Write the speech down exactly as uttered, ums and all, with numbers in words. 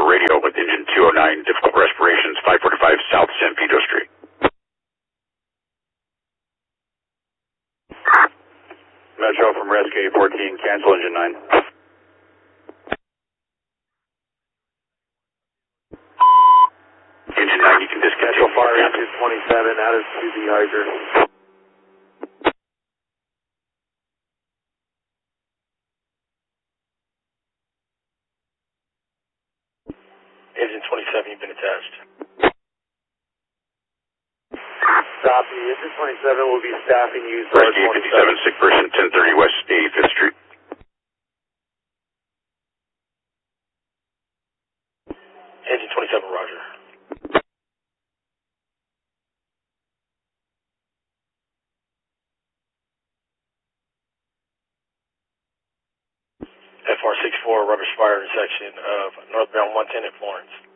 radio with engine two oh nine, difficult respirations, five forty-five South San Pedro Street. Metro from Rescue fourteen, cancel engine nine. Engine nine, you can discontinue. Metro fire engine twenty-seven, out of two dehydrator. Engine twenty-seven, you've been attached. Copy. Engine twenty-seven will be staffing you. Rescue fifty-seven, sick person, ten thirty West eighty-fifth Street. Engine twenty-seven, roger. F R sixty-four, rubber spire intersection of northbound one ten at Florence.